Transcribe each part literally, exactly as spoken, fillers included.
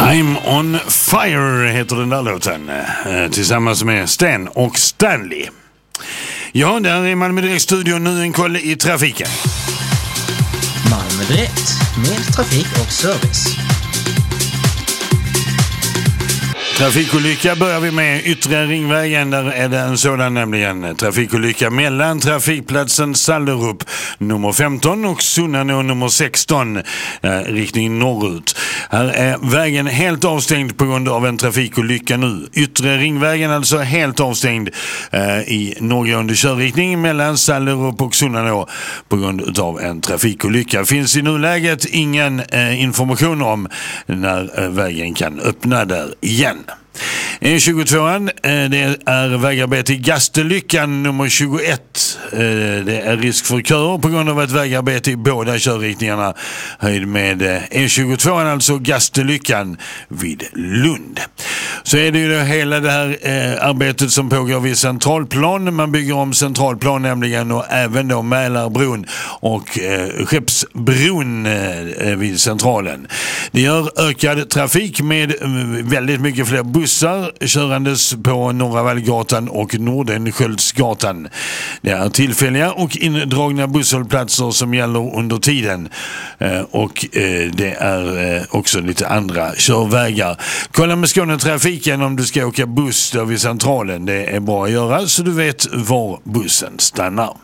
I'm on fire heter den där låten, tillsammans med Stan och Stanley. Ja, där är Malmö Direkt-studion, nu en koll i trafiken. Malmö Direkt, med trafik och service. Trafikolycka börjar vi med Yttre Ringvägen. Där är det en sådan, nämligen trafikolycka mellan trafikplatsen Sallerup nummer femton och Sunnanå nummer sexton, eh, riktning norrut. Här är vägen helt avstängd på grund av en trafikolycka nu. Yttre Ringvägen alltså helt avstängd eh, i norrgående körriktning mellan Sallerup och Sunnanå på grund av en trafikolycka. Finns i nuläget ingen eh, information om när eh, vägen kan öppna där igen. E tjugotvåan, det är vägarbete i Gastelyckan nummer tjugoett. Det är risk för köer på grund av ett vägarbete i båda körriktningarna. Höjd med E tjugotvåan, alltså Gastelyckan vid Lund. Så är det ju det, hela det här eh, arbetet som pågår vid Centralplan. Man bygger om Centralplan nämligen, och även då Mälarbron och eh, Skeppsbron eh, vid Centralen. Det gör ökad trafik med eh, väldigt mycket fler bussar körandes på Norra Vallgatan och Nordenskjöldsgatan. Det är tillfälliga och indragna busshållplatser som gäller under tiden, eh, och eh, det är eh, också lite andra körvägar. Kolla med Skånetrafiken om du ska åka buss där vid Centralen. Det är bra att göra så du vet var bussen stannar.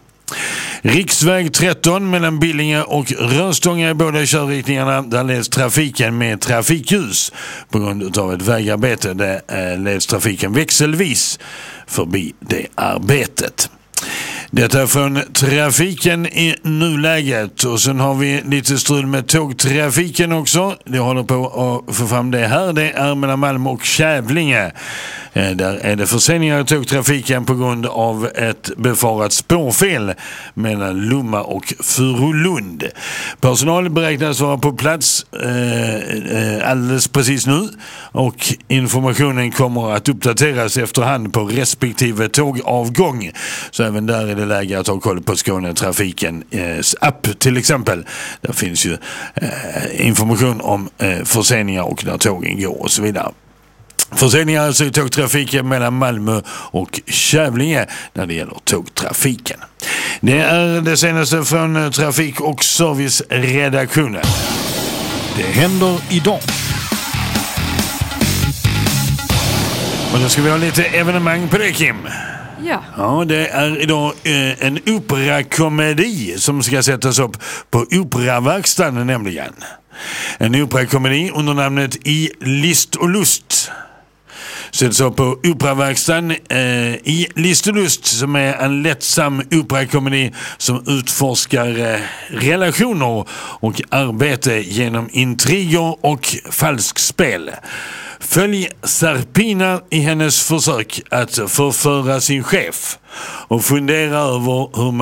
Riksväg tretton mellan Billinge och Röstånga i båda körriktningarna. Där leds trafiken med trafikljus på grund av ett vägarbete. Där eh, leds trafiken växelvis förbi det arbetet. Detta är från trafiken i nuläget, och sen har vi lite strul med tågtrafiken också. Det håller på att få fram det här. Det är mellan Malmö och Kävlinge. Där är det förseningar i tågtrafiken på grund av ett befarat spårfel mellan Lomma och Furulund. Personal beräknas vara på plats eh, alldeles precis nu, och informationen kommer att uppdateras efterhand på respektive tågavgång. Så även där är det läge att ha koll på Skånetrafiken eh, app till exempel. Där finns ju eh, information om eh, förseningar och när tågen går och så vidare. Förseningar alltså i tågtrafiken mellan Malmö och Kävlinge när det gäller tågtrafiken. Det är det senaste från Trafik- och serviceredaktionen. Det händer idag. Och då ska vi ha lite evenemang på det, Kim. Ja. Ja, det är idag eh, en operakomedi som ska sättas upp på Operaverkstan nämligen. En operakomedi under namnet I List och Lust. Sätts upp på Operaverkstan eh, I List och Lust, som är en lättsam operakomedi som utforskar eh, relationer och arbete genom intriger och falskspel. Följ Sarpina i hennes försök att förföra sin chef och fundera över hur man